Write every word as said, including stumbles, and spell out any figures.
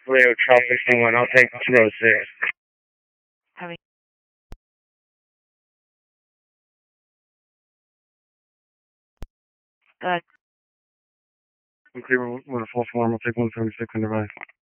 Leo Charlie one, I'll take two oh six. Hurry. Good. I'm clear with a full form, I'll take one seventy-six on the right.